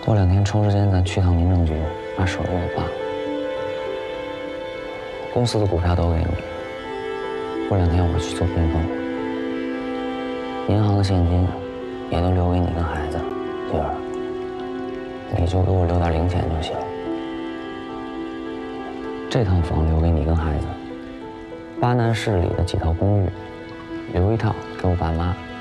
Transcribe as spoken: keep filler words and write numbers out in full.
过两天抽时间咱去趟民政局，把手续给办了。公司的股票都给你。过两天我去做冰封，银行的现金也都留给你跟孩子。媳妇儿，你就给我留点零钱就行。这套房留给你跟孩子，巴南市里的几套公寓，留一套给我爸妈。